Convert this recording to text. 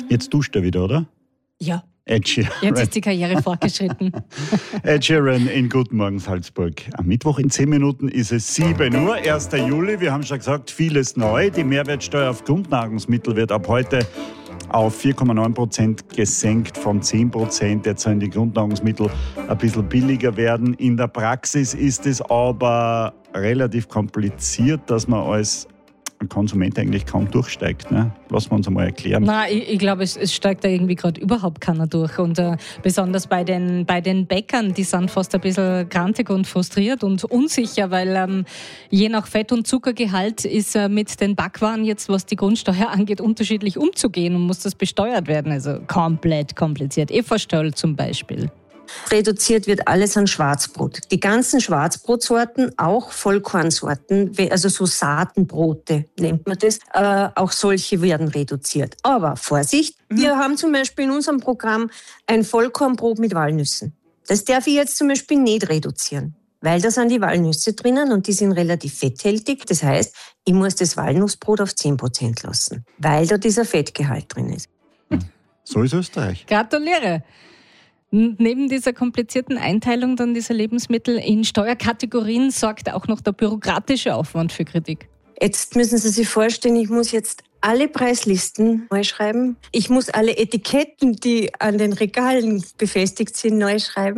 Jetzt duscht er wieder, oder? Ja. Ed Sheeran. Jetzt ist die Karriere fortgeschritten. Ed Sheeran in Guten Morgen Salzburg. Am Mittwoch in 10 Minuten ist es 7 Uhr, 1. Juli. Wir haben schon gesagt, vieles neu. Die Mehrwertsteuer auf Grundnahrungsmittel wird ab heute auf 4,9% gesenkt von 10%. Jetzt sollen die Grundnahrungsmittel ein bisschen billiger werden. In der Praxis ist es aber relativ kompliziert, dass man als Konsument eigentlich kaum durchsteigt. Ne? Lassen wir uns einmal erklären. Nein, ich glaube, es steigt da irgendwie gerade überhaupt keiner durch. Und besonders bei den Bäckern, die sind fast ein bisschen grantig und frustriert und unsicher, weil je nach Fett- und Zuckergehalt ist mit den Backwaren jetzt, was die Grundsteuer angeht, unterschiedlich umzugehen und muss das besteuert werden. Also komplett kompliziert. Efferstall zum Beispiel. Reduziert wird alles an Schwarzbrot. Die ganzen Schwarzbrotsorten, auch Vollkornsorten, also so Saatenbrote nennt man das, auch solche werden reduziert. Aber Vorsicht, wir haben zum Beispiel in unserem Programm ein Vollkornbrot mit Walnüssen. Das darf ich jetzt zum Beispiel nicht reduzieren, weil da sind die Walnüsse drinnen und die sind relativ fetthaltig. Das heißt, ich muss das Walnussbrot auf 10% lassen, weil da dieser Fettgehalt drin ist. So ist Österreich. Gratuliere! Neben dieser komplizierten Einteilung dann dieser Lebensmittel in Steuerkategorien sorgt auch noch der bürokratische Aufwand für Kritik. Jetzt müssen Sie sich vorstellen, ich muss jetzt alle Preislisten neu schreiben. Ich muss alle Etiketten, die an den Regalen befestigt sind, neu schreiben.